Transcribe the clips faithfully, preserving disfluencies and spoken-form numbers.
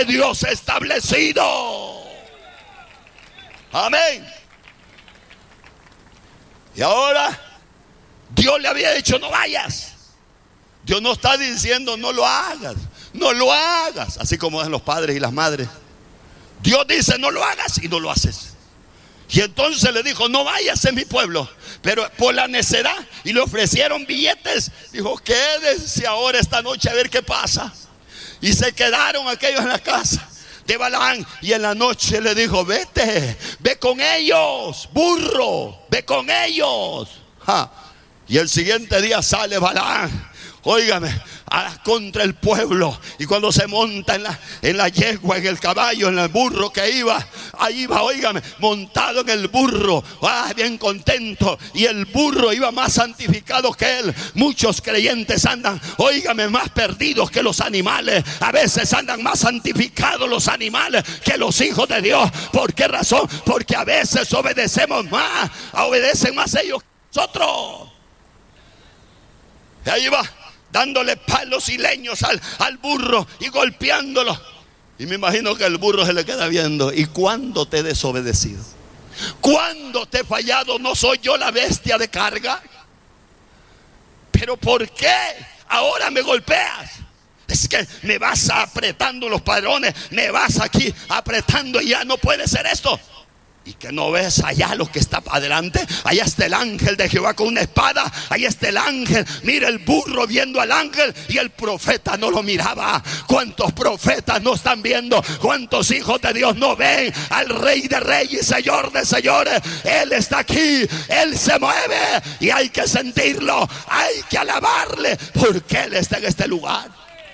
que Dios ha establecido. Amén. Y ahora Dios le había dicho no vayas. Dios no está diciendo no lo hagas, no lo hagas, así como hacen los padres y las madres. Dios dice no lo hagas y no lo haces. Y entonces le dijo no vayas en mi pueblo. Pero por la necedad, y le ofrecieron billetes, dijo quédense ahora esta noche a ver qué pasa. Y se quedaron aquellos en la casa de Balaam. Y en la noche le dijo vete, ve con ellos, burro, ve con ellos. Ja. Y el siguiente día sale Balaam, óigame, a, contra el pueblo. Y cuando se monta en la, en la yegua, en el caballo, en el burro que iba, ahí iba, óigame, montado en el burro, ah, bien contento. Y el burro iba más santificado que él. Muchos creyentes andan, óigame, más perdidos que los animales. A veces andan más santificados los animales que los hijos de Dios. ¿Por qué razón? Porque a veces obedecemos más, obedecen más ellos que nosotros. Y ahí va, dándole palos y leños al, al burro y golpeándolo. Y me imagino que el burro se le queda viendo. ¿Y cuándo te he desobedecido? ¿Cuándo te he fallado? ¿No soy yo la bestia de carga? ¿Pero por qué ahora me golpeas? Es que me vas apretando los padrones, me vas aquí apretando y ya no puede ser esto. ¿Y que no ves allá lo que está adelante? Allá está el ángel de Jehová con una espada. Allá está el ángel. Mira el burro viendo al ángel y el profeta no lo miraba. ¿Cuántos profetas no están viendo? ¿Cuántos hijos de Dios no ven al Rey de Reyes, Señor de Señores? Él está aquí, Él se mueve y hay que sentirlo, hay que alabarle porque Él está en este lugar.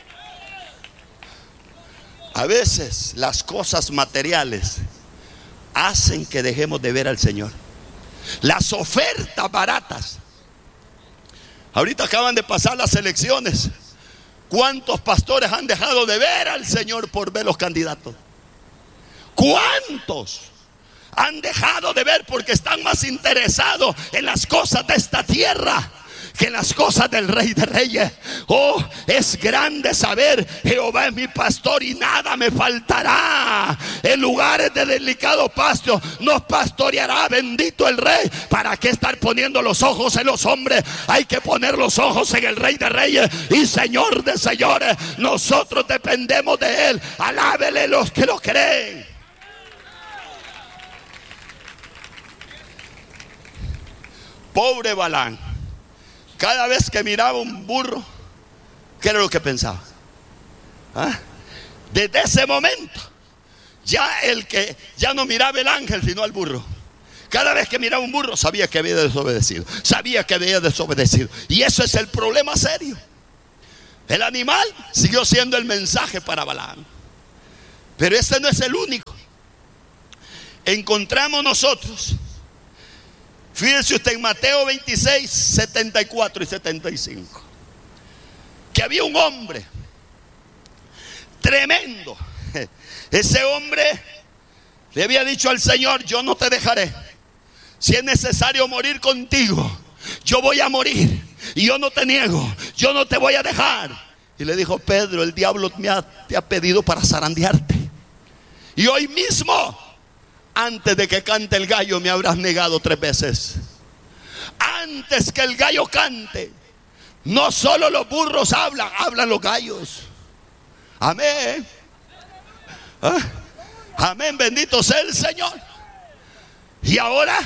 A veces las cosas materiales hacen que dejemos de ver al Señor. Las ofertas baratas. Ahorita acaban de pasar las elecciones. ¿Cuántos pastores han dejado de ver al Señor por ver los candidatos? ¿Cuántos han dejado de ver porque están más interesados en las cosas de esta tierra que en las cosas del Rey de Reyes? Oh, es grande saber, Jehová es mi pastor y nada me faltará. En lugares de delicado pasto nos pastoreará. Bendito el Rey. ¿Para qué estar poniendo los ojos en los hombres? Hay que poner los ojos en el Rey de Reyes y Señor de Señores. Nosotros dependemos de Él. Alábele los que lo creen. Pobre Balaam. Cada vez que miraba un burro, ¿qué era lo que pensaba? ¿Ah? Desde ese momento, ya el que ya no miraba el ángel, sino al burro. Cada vez que miraba un burro, sabía que había desobedecido. Sabía que había desobedecido. Y eso es el problema serio. El animal siguió siendo el mensaje para Balaam. Pero este no es el único. Encontramos nosotros, fíjense usted en Mateo veintiséis, setenta y cuatro y setenta y cinco, que había un hombre tremendo. Ese hombre le había dicho al Señor: yo no te dejaré. Si es necesario morir contigo, yo voy a morir. Y yo no te niego, yo no te voy a dejar. Y le dijo: Pedro, el diablo me ha, te ha pedido para zarandearte. Y hoy mismo, antes de que cante el gallo, me habrás negado tres veces. Antes que el gallo cante. No solo los burros hablan, hablan los gallos. Amén. ¿Ah? Amén, bendito sea el Señor. Y ahora,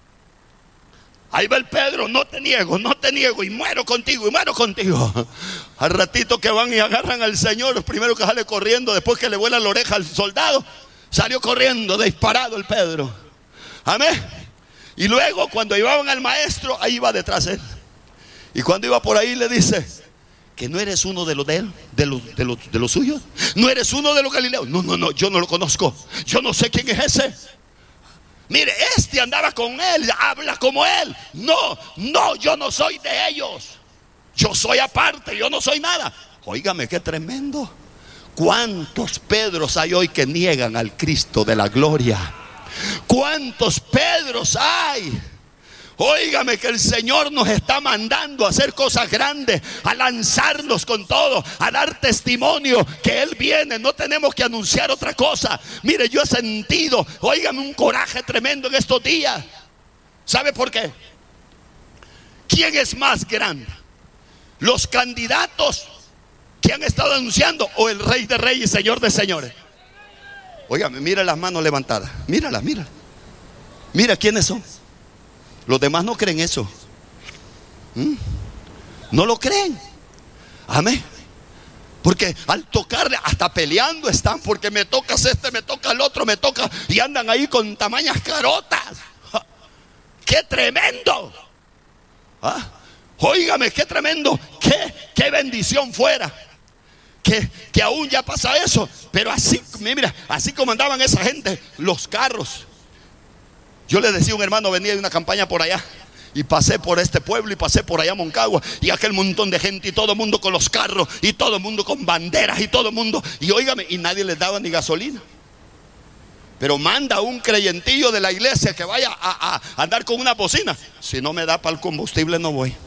ahí va el Pedro: no te niego, no te niego, y muero contigo, y muero contigo. Al ratito que van y agarran al Señor, los primeros que sale corriendo, después que le vuela la oreja al soldado, salió corriendo, disparado el Pedro. Amén. Y luego cuando llevaban al maestro, ahí iba detrás de él. Y cuando iba por ahí le dice: que no eres uno de los de él, de los, de los, de los suyos. No eres uno de los galileos. No, no, no, yo no lo conozco. Yo no sé quién es ese. Mire, este andaba con él, habla como él. No, no, yo no soy de ellos. Yo soy aparte, yo no soy nada. Óigame, qué tremendo. ¿Cuántos Pedros hay hoy que niegan al Cristo de la gloria? ¿Cuántos Pedros hay Óigame que el Señor nos está mandando a hacer cosas grandes, a lanzarnos con todo, a dar testimonio que Él viene. No tenemos que anunciar otra cosa. Mire, yo he sentido, óigame, un coraje tremendo en estos días. ¿Sabe por qué? ¿Quién es más grande? ¿Los candidatos que han estado anunciando o el Rey de Reyes y Señor de Señores? Óigame, mira las manos levantadas. Míralas, mira. Mira quiénes son. Los demás no creen eso. ¿Mm? No lo creen. Amén. Porque al tocarle, hasta peleando están. Porque me tocas este, me toca el otro, me toca. Y andan ahí con tamañas carotas. ¡Qué tremendo! ¿Ah? Óigame, qué tremendo. Qué, qué bendición fuera que, que aún ya pasa eso. Pero así, mira, así como andaban esa gente, los carros. Yo le decía a un hermano, venía de una campaña por allá, y pasé por este pueblo y pasé por allá Moncagua, y aquel montón de gente y todo el mundo con los carros y todo el mundo con banderas y todo el mundo, y óigame, y nadie les daba ni gasolina. Pero manda un creyentillo de la iglesia que vaya a, a andar con una bocina. Si no me da para el combustible no voy.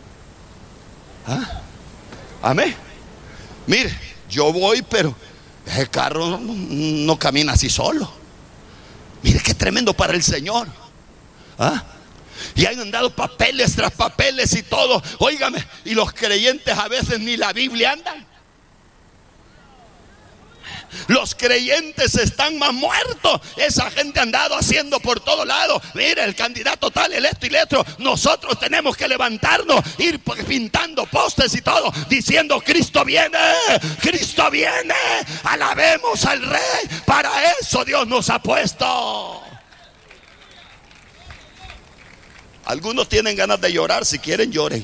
¿Ah? Amén. Mire, yo voy, pero ese carro no, no camina así solo. Mire qué tremendo para el Señor. ¿Ah? Y han andado papeles tras papeles y todo. Óigame, y los creyentes a veces ni la Biblia andan. Los creyentes están más muertos. Esa gente ha andado haciendo por todo lado. Mira, el candidato tal, el esto y el otro. Nosotros tenemos que levantarnos, ir pintando postes y todo, diciendo: Cristo viene, Cristo viene, alabemos al Rey. Para eso Dios nos ha puesto. Algunos tienen ganas de llorar. Si quieren, lloren.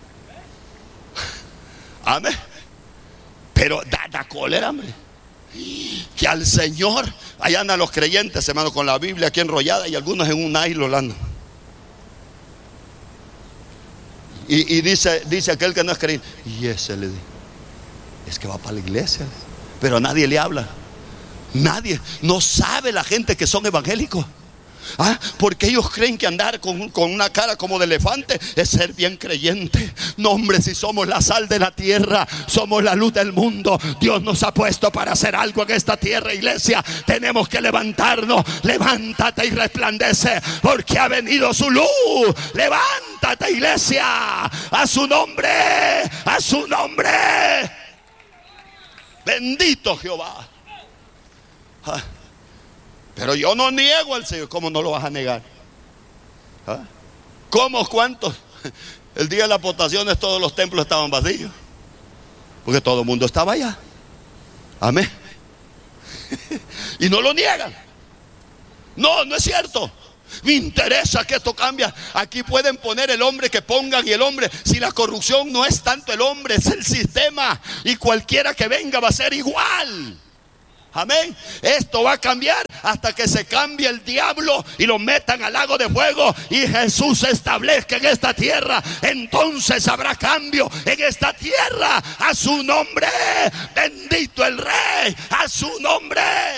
Amén. Pero da, da cólera, hombre. Que al Señor, allá andan los creyentes, hermano, con la Biblia aquí enrollada, y algunos en un nylon andan. Y, y dice, dice aquel que no es creyente: y ese le dice, es que va para la iglesia, pero nadie le habla. Nadie, no sabe la gente que son evangélicos. ¿Ah? Porque ellos creen que andar con, con una cara como de elefante es ser bien creyente. No, hombre, si somos la sal de la tierra, somos la luz del mundo. Dios nos ha puesto para hacer algo en esta tierra, iglesia. Tenemos que levantarnos. Levántate y resplandece, porque ha venido su luz. Levántate, iglesia, a su nombre, a su nombre. Bendito Jehová. ¿Ah? Pero yo no niego al Señor. ¿Cómo no lo vas a negar? ¿Ah? ¿Cómo? ¿Cuántos? El día de las votaciones todos los templos estaban vacíos, porque todo el mundo estaba allá. Amén. Y no lo niegan. No, no es cierto. Me interesa que esto cambie. Aquí pueden poner el hombre que pongan, y el hombre, si la corrupción no es tanto el hombre, es el sistema, y cualquiera que venga va a ser igual. Amén. Esto va a cambiar hasta que se cambie el diablo y lo metan al lago de fuego y Jesús se establezca en esta tierra. Entonces habrá cambio en esta tierra. A su nombre. Bendito el Rey. A su nombre.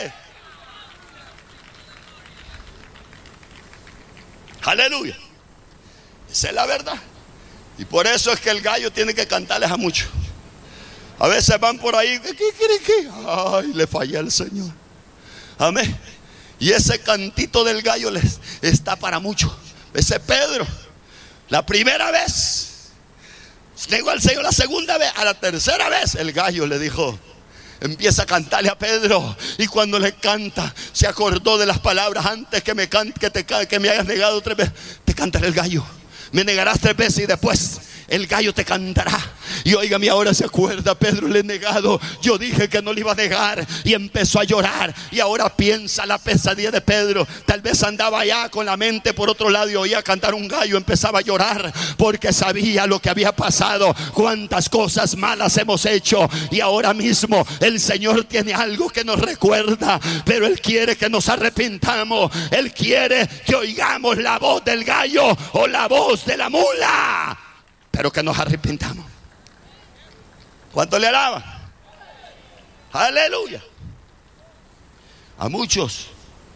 Aleluya. Esa es la verdad. Y por eso es que el gallo tiene que cantarles a muchos. A veces van por ahí, ¿qué, qué, qué, qué? Ay, le falla al Señor. Amén. Y ese cantito del gallo les está para muchos. Ese Pedro, la primera vez negó al Señor, la segunda vez, a la tercera vez el gallo le dijo, empieza a cantarle a Pedro. Y cuando le canta, se acordó de las palabras: antes que me, can, que te, que me hayas negado tres veces, te cantaré el gallo. Me negarás tres veces y después el gallo te cantará. Y óigame, ahora se acuerda: Pedro, le he negado. Yo dije que no le iba a negar. Y empezó a llorar. Y ahora piensa la pesadilla de Pedro. Tal vez andaba allá con la mente por otro lado y oía cantar un gallo. Empezaba a llorar porque sabía lo que había pasado. Cuántas cosas malas hemos hecho. Y ahora mismo el Señor tiene algo que nos recuerda. Pero Él quiere que nos arrepintamos. Él quiere que oigamos la voz del gallo o la voz de la mula, pero que nos arrepintamos. ¿Cuánto le alaban? Aleluya. A muchos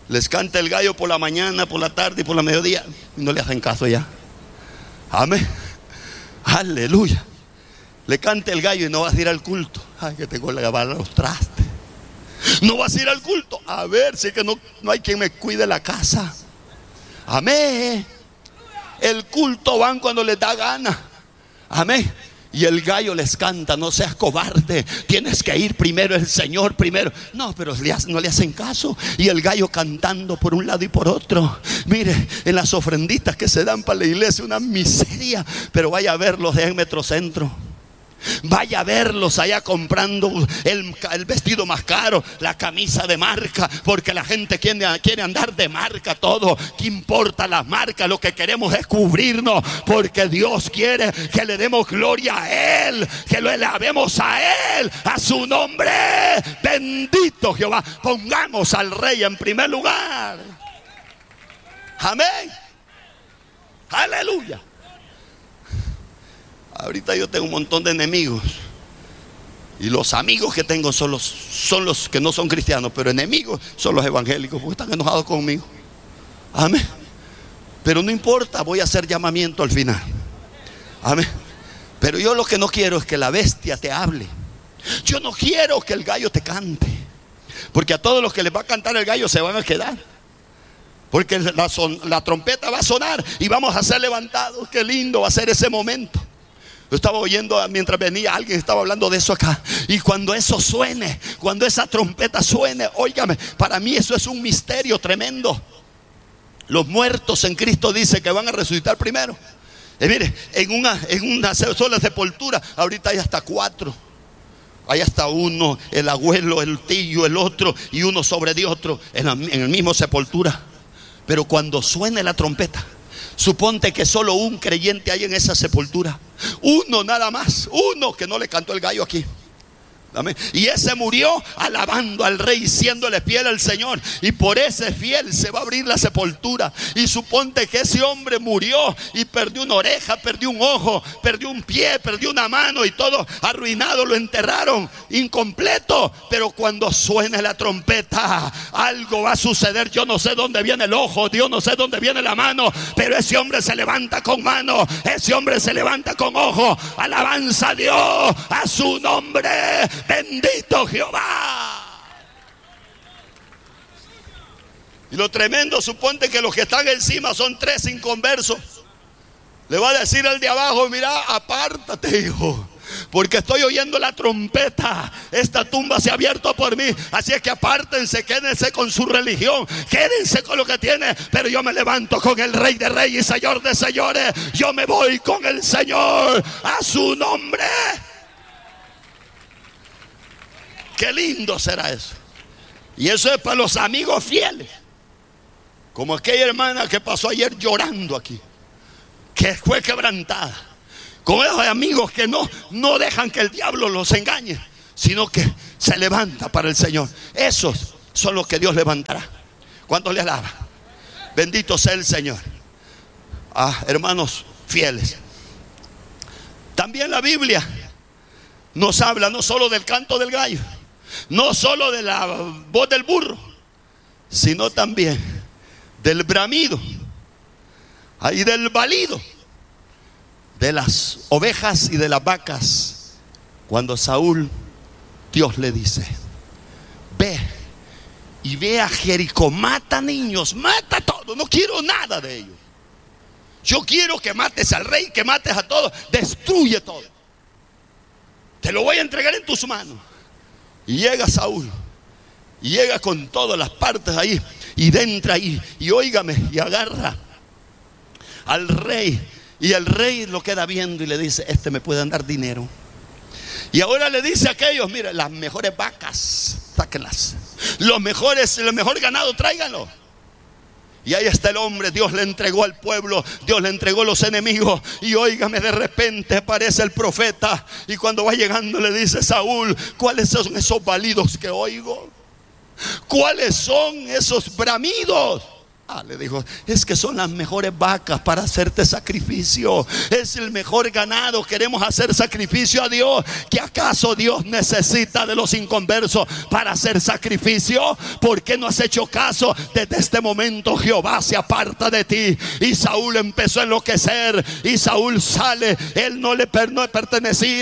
Les canta el gallo por la mañana, por la tarde y por la mediodía, y no le hacen caso ya. Amén. Aleluya. Le canta el gallo y no vas a ir al culto. Ay, que tengo que lavar los trastes. No vas a ir al culto. A ver, si es que no, no hay quien me cuide la casa. Amén. El culto van cuando les da gana. Amén. Y el gallo les canta: no seas cobarde, tienes que ir primero, el Señor primero. No, pero no le hacen caso. Y el gallo cantando por un lado y por otro. Mire, en las ofrenditas que se dan para la iglesia, una miseria. Pero vaya a verlos en Metrocentro. Vaya a verlos allá comprando el, el vestido más caro, la camisa de marca, porque la gente quiere, quiere andar de marca todo. ¿Qué importa las marcas? Lo que queremos es cubrirnos, porque Dios quiere que le demos gloria a Él, que lo alabemos a Él, a su nombre. Bendito Jehová. Pongamos al Rey en primer lugar. Amén. Aleluya. Ahorita yo tengo un montón de enemigos. Y los amigos que tengo son los, son los que no son cristianos, pero enemigos son los evangélicos, porque están enojados conmigo. Amén. Pero no importa, voy a hacer llamamiento al final. Amén. Pero yo lo que no quiero es que la bestia te hable. Yo no quiero que el gallo te cante, porque a todos los que les va a cantar el gallo se van a quedar. Porque la, son, la trompeta va a sonar y vamos a ser levantados. Qué lindo va a ser ese momento. Yo estaba oyendo mientras venía, alguien estaba hablando de eso acá. Y cuando eso suene, cuando esa trompeta suene, óigame, para mí eso es un misterio tremendo. Los muertos en Cristo dice que van a resucitar primero. Y mire, en una, en una sola sepultura, ahorita hay hasta cuatro. Hay hasta uno, el abuelo, el tío, el otro, y uno sobre de otro, en la, en el mismo sepultura. Pero cuando suene la trompeta, suponte que solo un creyente hay en esa sepultura. Uno nada más, uno que no le cantó el gallo aquí. Amén. Y ese murió alabando al Rey, siéndole fiel al Señor. Y por ese fiel se va a abrir la sepultura. Y suponte que ese hombre murió y perdió una oreja, perdió un ojo, perdió un pie, perdió una mano, y todo arruinado, lo enterraron incompleto. Pero cuando suene la trompeta, algo va a suceder. Yo no sé dónde viene el ojo, Dios no sé dónde viene la mano, pero ese hombre se levanta con mano, ese hombre se levanta con ojo. Alabanza a Dios, a su nombre. Bendito Jehová. Y lo tremendo, suponte que los que están encima son tres inconversos. Le va a decir al de abajo: mira, apártate, hijo, porque estoy oyendo la trompeta. Esta tumba se ha abierto por mí. Así es que apártense, quédense con su religión, quédense con lo que tiene. Pero yo me levanto con el Rey de Reyes y Señor de Señores. Yo me voy con el Señor, a su nombre. Qué lindo será eso. Y eso es para los amigos fieles, como aquella hermana que pasó ayer llorando aquí, que fue quebrantada. Con esos amigos que no, no dejan que el diablo los engañe, sino que se levanta para el Señor. Esos son los que Dios levantará. ¿Cuántos le alaba? Bendito sea el Señor. Ah, hermanos fieles, también la Biblia nos habla no solo del canto del gallo, no solo de la voz del burro, sino también del bramido, ahí del balido de las ovejas y de las vacas. Cuando Saúl, Dios le dice: ve y ve a Jericó, mata niños, mata todo, no quiero nada de ellos. Yo quiero que mates al rey, que mates a todos, destruye todo. Te lo voy a entregar en tus manos. Y llega Saúl, y llega con todas las partes ahí, y entra ahí, y óigame, y agarra al rey. Y el rey lo queda viendo y le dice: este me puede dar dinero. Y ahora le dice a aquellos: mire, las mejores vacas, sáquenlas. Los mejores, el mejor ganado, tráiganlo. Y ahí está el hombre. Dios le entregó al pueblo, Dios le entregó los enemigos. Y óigame, de repente aparece el profeta, y cuando va llegando le dice: Saúl, ¿cuáles son esos balidos que oigo? ¿Cuáles son esos bramidos? Ah, le dijo, es que son las mejores vacas para hacerte sacrificio. Es el mejor ganado. Queremos hacer sacrificio a Dios. ¿Que acaso Dios necesita de los inconversos para hacer sacrificio? ¿Por qué no has hecho caso? Desde este momento Jehová se aparta de ti. Y Saúl empezó a enloquecer. Y Saúl sale. Él no le, no le pertenecía